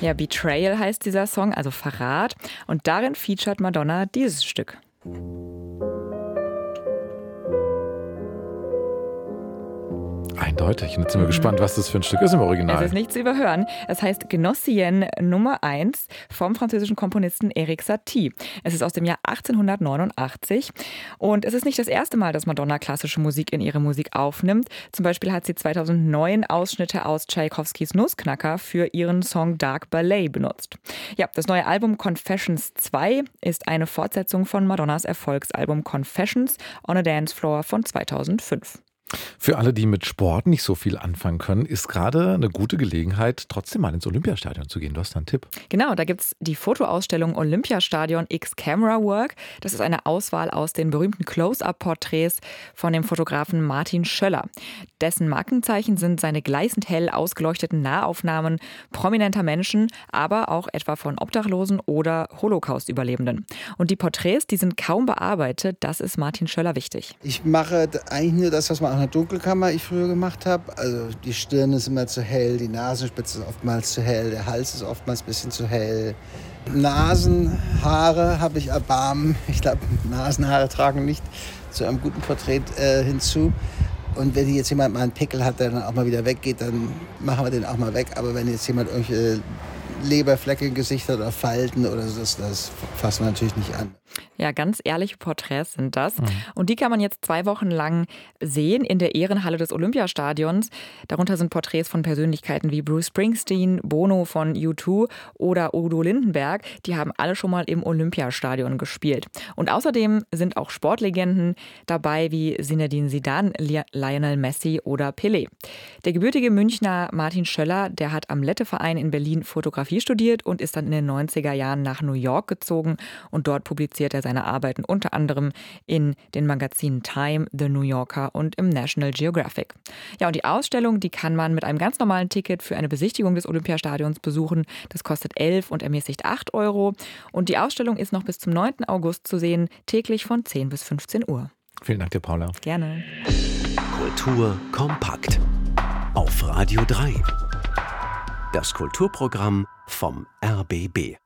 Ja, Betrayal heißt dieser Song, also Verrat. Und darin featuret Madonna dieses Stück. Eindeutig. Und jetzt sind wir gespannt, was das für ein Stück ist im Original. Es ist nicht zu überhören. Es heißt Gnossienne Nummer 1 vom französischen Komponisten Erik Satie. Es ist aus dem Jahr 1889 und es ist nicht das erste Mal, dass Madonna klassische Musik in ihre Musik aufnimmt. Zum Beispiel hat sie 2009 Ausschnitte aus Tschaikowskis Nussknacker für ihren Song Dark Ballet benutzt. Ja, das neue Album Confessions 2 ist eine Fortsetzung von Madonnas Erfolgsalbum Confessions on a Dance Floor von 2005. Für alle, die mit Sport nicht so viel anfangen können, ist gerade eine gute Gelegenheit, trotzdem mal ins Olympiastadion zu gehen. Du hast da einen Tipp. Genau, da gibt es die Fotoausstellung Olympiastadion X Camera Work. Das ist eine Auswahl aus den berühmten Close-Up-Porträts von dem Fotografen Martin Schöller. Dessen Markenzeichen sind seine gleißend hell ausgeleuchteten Nahaufnahmen prominenter Menschen, aber auch etwa von Obdachlosen oder Holocaust-Überlebenden. Und die Porträts, die sind kaum bearbeitet, das ist Martin Schöller wichtig. Ich mache eigentlich nur das, was man auch in der Dunkelkammer ich früher gemacht habe. Also die Stirn ist immer zu hell, die Nasenspitze ist oftmals zu hell, der Hals ist oftmals ein bisschen zu hell. Nasenhaare habe ich Erbarmen. Ich glaube, Nasenhaare tragen nicht zu einem guten Porträt hinzu. Und wenn jetzt jemand mal einen Pickel hat, der dann auch mal wieder weggeht, dann machen wir den auch mal weg. Aber wenn jetzt jemand irgendwelche Leberflecke im Gesicht hat oder Falten oder so, das fassen wir natürlich nicht an. Ja, ganz ehrliche Porträts sind das. Und die kann man jetzt 2 Wochen lang sehen in der Ehrenhalle des Olympiastadions. Darunter sind Porträts von Persönlichkeiten wie Bruce Springsteen, Bono von U2 oder Udo Lindenberg. Die haben alle schon mal im Olympiastadion gespielt. Und außerdem sind auch Sportlegenden dabei wie Zinedine Zidane, Lionel Messi oder Pelé. Der gebürtige Münchner Martin Schöller, der hat am Lette-Verein in Berlin Fotografie studiert und ist dann in den 90er Jahren nach New York gezogen und dort publiziert er seine Arbeiten unter anderem in den Magazinen Time, The New Yorker und im National Geographic. Ja, und die Ausstellung, die kann man mit einem ganz normalen Ticket für eine Besichtigung des Olympiastadions besuchen. Das kostet 11 und ermäßigt 8 Euro. Und die Ausstellung ist noch bis zum 9. August zu sehen, täglich von 10 bis 15 Uhr. Vielen Dank dir, Paula. Gerne. Kultur kompakt auf Radio 3. Das Kulturprogramm vom RBB.